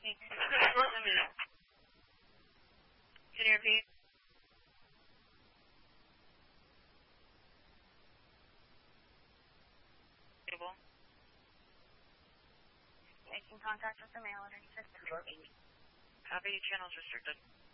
Can you repeat? Making contact with the mail underneath the 480. Copy, channels restricted.